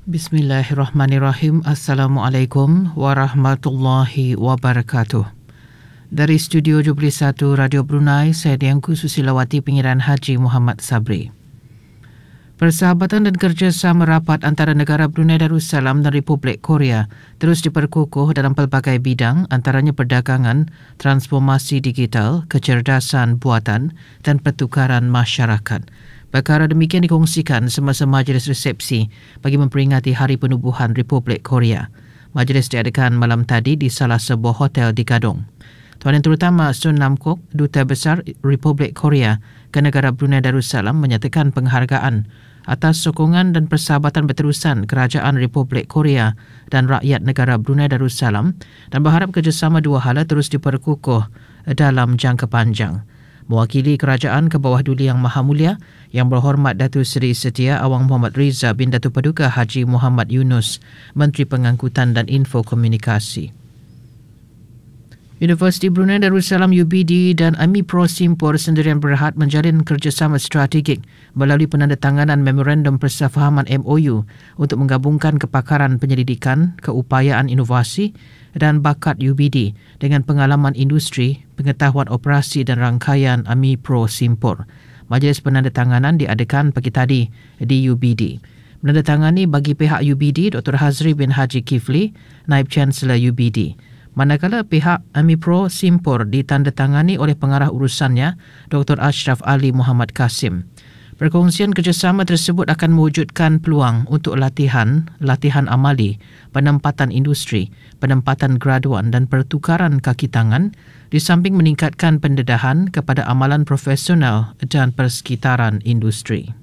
Bismillahirrahmanirrahim. Assalamualaikum warahmatullahi wabarakatuh. Dari Studio 71 Radio Brunei, saya Dianku Susilawati, Pengiran Haji Muhammad Sabri. Persahabatan dan kerjasama rapat antara negara Brunei Darussalam dan Republik Korea terus diperkukuh dalam pelbagai bidang, antaranya perdagangan, transformasi digital, kecerdasan buatan dan pertukaran masyarakat. Perkara demikian dikongsikan semasa majlis resepsi bagi memperingati Hari Penubuhan Republik Korea. Majlis diadakan malam tadi di salah sebuah hotel di Gadong. Tuan Yang Terutama Sun Nam Kok, Duta Besar Republik Korea ke negara Brunei Darussalam, menyatakan penghargaan atas sokongan dan persahabatan berterusan Kerajaan Republik Korea dan rakyat negara Brunei Darussalam dan berharap kerjasama dua hala terus diperkukuh dalam jangka panjang. Mewakili kerajaan ke bawah Duli Yang Maha Mulia, Yang Berhormat Datuk Seri Setia Awang Muhammad Riza bin Datuk Paduka Haji Muhammad Yunus, Menteri Pengangkutan dan Info Komunikasi. Universiti Brunei Darussalam UBD dan AMIPRO Simpor sendirian berhad menjalin kerjasama strategik melalui penandatanganan Memorandum Persefahaman MOU untuk menggabungkan kepakaran penyelidikan, keupayaan inovasi dan bakat UBD dengan pengalaman industri, pengetahuan operasi dan rangkaian AMIPRO Simpor. Majlis penandatanganan diadakan pagi tadi di UBD. Menandatangani bagi pihak UBD Dr. Hazri bin Haji Kifli, Naib Chancellor UBD. Manakala pihak AMIPRO Simpor ditandatangani oleh pengarah urusannya Dr. Ashraf Ali Muhammad Kasim. Perkongsian kerjasama tersebut akan mewujudkan peluang untuk latihan amali, penempatan industri, penempatan graduan dan pertukaran kaki tangan di samping meningkatkan pendedahan kepada amalan profesional dan persekitaran industri.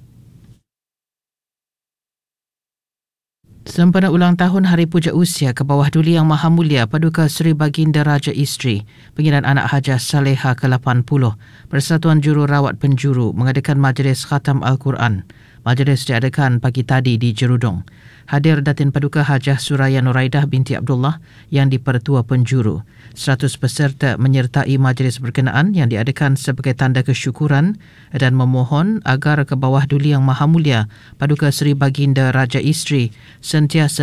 Sempena ulang tahun Hari Puja Usia ke bawah Duli Yang Maha Mulia Paduka Seri Baginda Raja Isteri, Pengiran Anak Hajah Saleha ke-80, Persatuan Jururawat Penjuru mengadakan majlis khatam Al-Quran. Majlis diadakan pagi tadi di Jerudong. Hadir Datin Paduka Hajah Suraya Nuraidah binti Abdullah yang dipertua penjuru. 100 peserta menyertai majlis berkenaan yang diadakan sebagai tanda kesyukuran dan memohon agar ke bawah Duli Yang Maha Mulia Paduka Seri Baginda Raja Isteri sentiasa